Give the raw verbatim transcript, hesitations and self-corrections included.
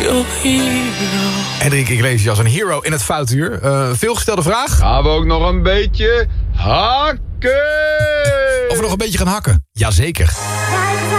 Hendrik Iglesias als een hero in het Foutuur. Uh, veelgestelde vraag. Gaan we ook nog een beetje hakken? Of we nog een beetje gaan hakken? Jazeker.